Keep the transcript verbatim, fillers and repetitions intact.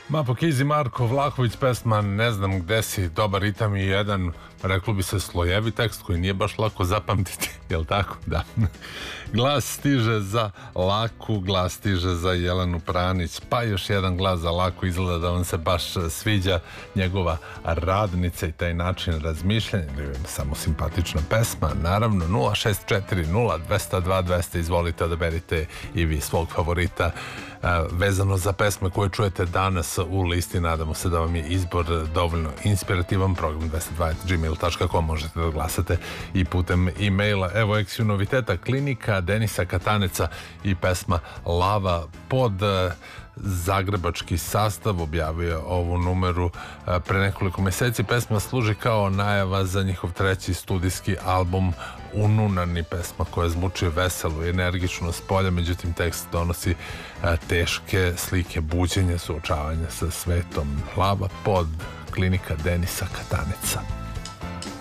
Ma po Kizi Marko Vlahović, pesma Ne znam gde si, dobar ritam i jedan, reklo bi se, slojevi tekst koji nije baš lako zapamtiti, jel tako? Da. Glas stiže za Laku, glas stiže za Jelenu Pranić, pa još jedan glas za Laku, izgleda da vam se baš sviđa njegova radnica i taj način razmišljanja, samo simpatična pesma, naravno. Nula šest četiri nula dvesta dva dvesta, izvolite, odaberite i vi svog favorita vezano za pesme koje čujete danas u listi. Nadamo se da vam je izbor dovoljno inspirativan. Program dvesta dva at gmail dot com, možete da glasate i putem e-maila. Evo eksiju noviteta, Klinika Denisa Kataneca i pesma Lava. Pod zagrebački sastav objavio ovu numeru pre nekoliko meseci. Pesma služi kao najava za njihov treći studijski album Ununani, pesma koja zvuči veselo i energično s polja, međutim tekst donosi teške slike buđenja, suočavanja sa svetom. Lava pod Klinika Denisa Kataneca.